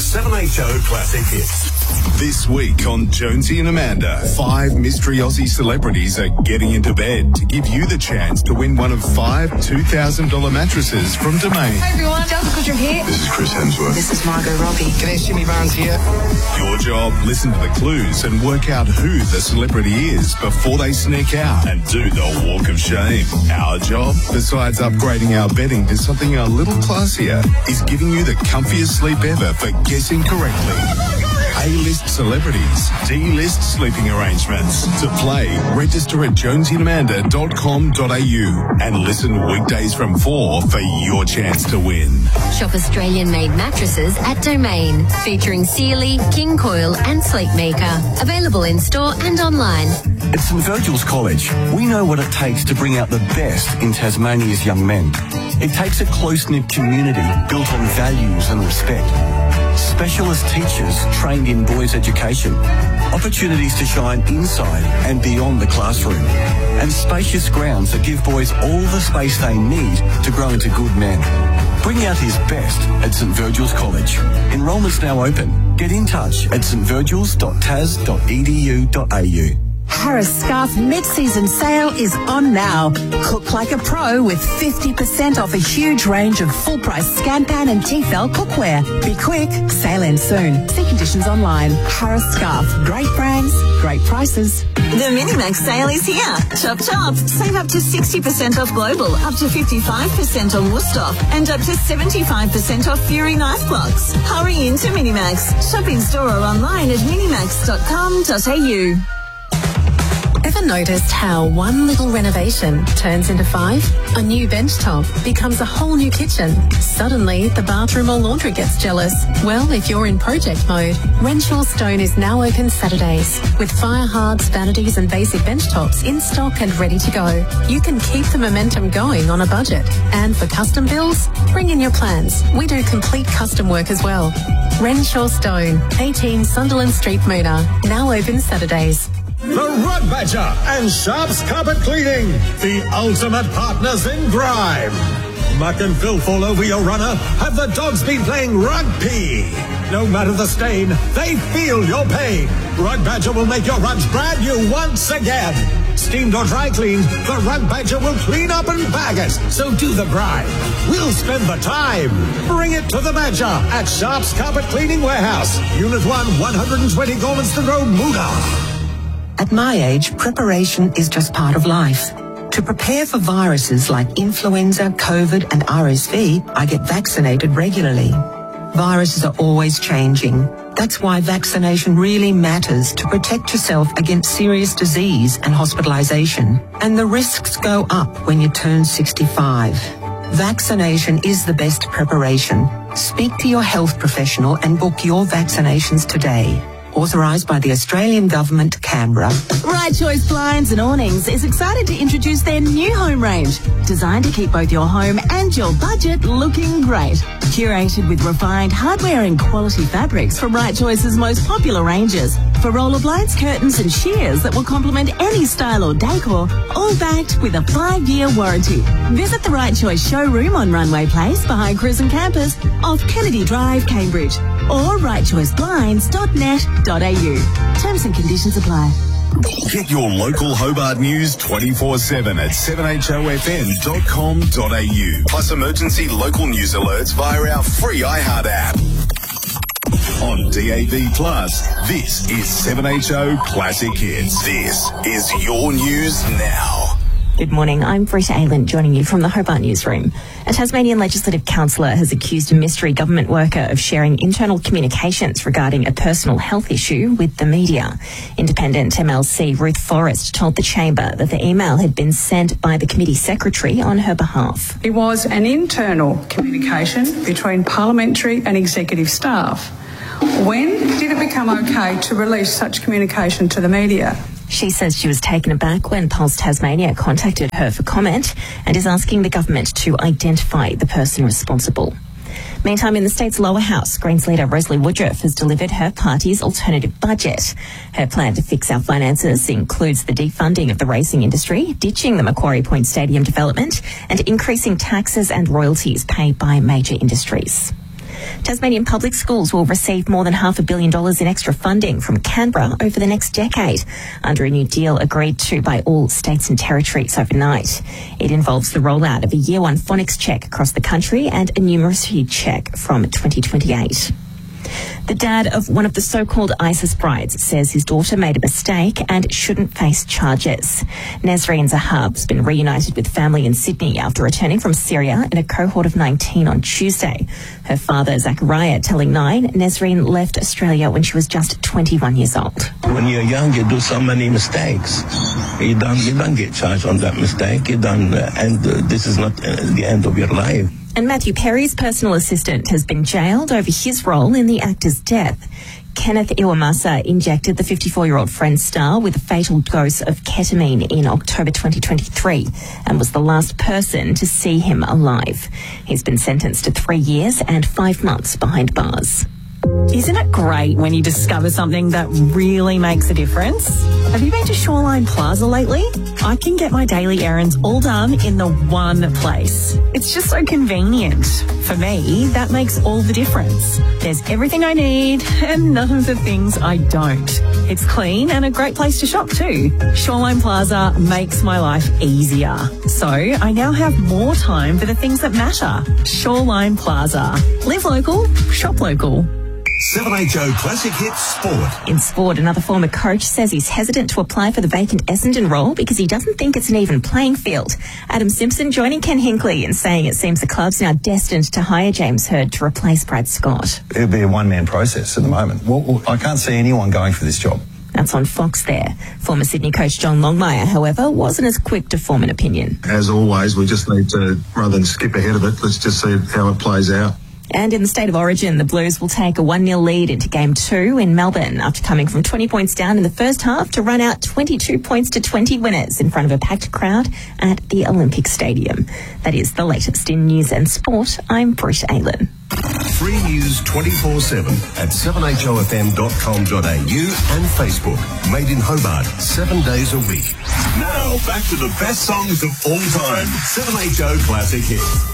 7HO Classic Hits. This week on Jonesy and Amanda, 5 mystery Aussie celebrities are getting into bed to give you the chance to win one of 5 $2,000 mattresses from Domain. Hi everyone, Delta Kutcher here. This is Chris Hemsworth. This is Margot Robbie. G'day, Jimmy Barnes here. Your job, listen to the clues and work out who the celebrity is before they sneak out and do the walk of shame. Our job, besides upgrading our bedding to something a little classier, is giving you the comfiest sleep ever for guessing correctly. A-list celebrities, D-list sleeping arrangements. To play, register at jonesyandamanda.com.au and listen weekdays from 4 for your chance to win. Shop Australian-made mattresses at Domain, featuring Sealy, King Coil and Sleepmaker. Available in store and online. At St Virgil's College, we know what it takes to bring out the best in Tasmania's young men. It takes a close-knit community built on values and respect. Specialist teachers trained in boys' education, opportunities to shine inside and beyond the classroom, and spacious grounds that give boys all the space they need to grow into good men. Bring out his best at St Virgil's College. Enrolment's now open. Get in touch at stvirgils.tas.edu.au. Harris Scarf mid-season sale is on now. Cook like a pro with 50% off a huge range of full-price Scanpan and Tefal cookware. Be quick, sale ends soon. See conditions online. Harris Scarf, great brands, great prices. The Minimax sale is here. Chop chop. Save up to 60% off Global, up to 55% on Wusthof, and up to 75% off Fury knife blocks. Hurry into Minimax. Shop in store or online at minimax.com.au. Ever noticed how one little renovation turns into 5? A new bench top becomes a whole new kitchen. Suddenly, the bathroom or laundry gets jealous. Well, if you're in project mode, Renshaw Stone is now open Saturdays with fire hards, vanities and basic bench tops in stock and ready to go. You can keep the momentum going on a budget. And for custom builds, bring in your plans. We do complete custom work as well. Renshaw Stone, 18 Sunderland Street, Moona, now open Saturdays. The Rug Badger and Sharps Carpet Cleaning, the ultimate partners in grime. Muck and filth all over your runner. Have the dogs been playing rugby? No matter the stain, they feel your pain. Rug Badger will make your rugs brand new once again. Steamed or dry cleaned, the Rug Badger will clean up and bag it. So do the grime. We'll spend the time. Bring it to the Badger at Sharps Carpet Cleaning Warehouse. Unit 1, 120 Gormanston Road, Moona. At my age, preparation is just part of life. To prepare for viruses like influenza, COVID and RSV, I get vaccinated regularly. Viruses are always changing. That's why vaccination really matters to protect yourself against serious disease and hospitalisation. And the risks go up when you turn 65. Vaccination is the best preparation. Speak to your health professional and book your vaccinations today. Authorised by the Australian Government, Canberra. Right Choice Blinds and Awnings is excited to introduce their new home range, designed to keep both your home and your budget looking great. Curated with refined hardware and quality fabrics from Right Choice's most popular ranges. For roller blinds, curtains and shears that will complement any style or decor, all backed with a 5-year warranty. Visit the Right Choice showroom on Runway Place behind Cruzen Campus off Kennedy Drive, Cambridge, or rightchoiceblinds.net.au. Terms and conditions apply. Get your local Hobart news 24/7 at 7HOFM.com.au. Plus emergency local news alerts via our free iHeart app. On DAB+, this is 7HO Classic Hits. This is your news now. Good morning, I'm Britta Ayland joining you from the Hobart Newsroom. A Tasmanian Legislative Councillor has accused a mystery government worker of sharing internal communications regarding a personal health issue with the media. Independent MLC Ruth Forrest told the Chamber that the email had been sent by the committee secretary on her behalf. It was an internal communication between parliamentary and executive staff. When did it become okay to release such communication to the media? She says she was taken aback when Pulse Tasmania contacted her for comment and is asking the government to identify the person responsible. Meantime, in the state's lower house, Greens leader Rosalie Woodruff has delivered her party's alternative budget. Her plan to fix our finances includes the defunding of the racing industry, ditching the Macquarie Point Stadium development, and increasing taxes and royalties paid by major industries. Tasmanian public schools will receive more than $500 million in extra funding from Canberra over the next decade, under a new deal agreed to by all states and territories overnight. It involves the rollout of a Year 1 phonics check across the country and a numeracy check from 2028. The dad of one of the so-called ISIS brides says his daughter made a mistake and shouldn't face charges. Nazreen Zahab's been reunited with family in Sydney after returning from Syria in a cohort of 19 on Tuesday. Her father, Zachariah, telling Nine, Nazreen left Australia when she was just 21 years old. When you're young, you do so many mistakes. You don't get charged on that mistake. And this is not the end of your life. And Matthew Perry's personal assistant has been jailed over his role in the actor's death. Kenneth Iwamasa injected the 54-year-old Friends star with a fatal dose of ketamine in October 2023 and was the last person to see him alive. He's been sentenced to 3 years and 5 months behind bars. Isn't it great when you discover something that really makes a difference? Have you been to Shoreline Plaza lately? I can get my daily errands all done in the one place. It's just so convenient. For me, that makes all the difference. There's everything I need and none of the things I don't. It's clean and a great place to shop too. Shoreline Plaza makes my life easier. So I now have more time for the things that matter. Shoreline Plaza. Live local, shop local. 7HO Classic Hits Sport. In sport, another former coach says he's hesitant to apply for the vacant Essendon role because he doesn't think it's an even playing field. Adam Simpson joining Ken Hinkley in saying it seems the club's now destined to hire James Hird to replace Brad Scott. It'll be a one-man process at the moment. Well, I can't see anyone going for this job. That's on Fox there. Former Sydney coach John Longmire, however, wasn't as quick to form an opinion. As always, we just need to, rather than skip ahead of it, let's just see how it plays out. And in the State of Origin, the Blues will take a 1-0 lead into Game 2 in Melbourne after coming from 20 points down in the first half to run out 22 points to 20 winners in front of a packed crowd at the Olympic Stadium. That is the latest in news and sport. I'm Britt Aylen. Free news 24/7 at 7hofm.com.au and Facebook. Made in Hobart, 7 days a week. Now back to the best songs of all time. 7HO Classic Hits.